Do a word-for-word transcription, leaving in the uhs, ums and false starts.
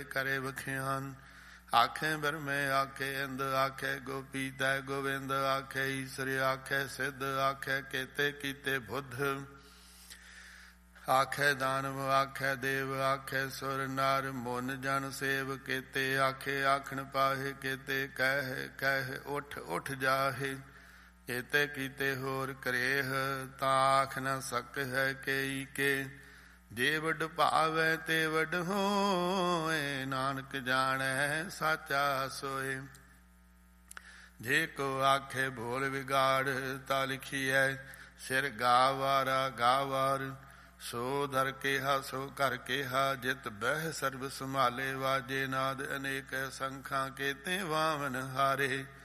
करे बखियान। आखे ब्रह्मे आखे इंद आखे गोपी तै गोविंद आखे ईश्वर आखे सिद्ध आखे केते कीते बुद्ध आखे दानव आखे देव आखे सुर नार मुन जन सेव केते आखे आखन पाहे केते कह कह उठ उठ जाहे केते कीते होर करेह ता आख न सक है केई के जे वड भावै ते वड होए नानक जानै साचा सोए। जे को आखे भोल विगाड़ ता लिखिए सिर गावारा गावार सो धर केहा सो कर केहा जित बह सर्व संभाले वाजे नाद अनेक संखां केते वामन हारे।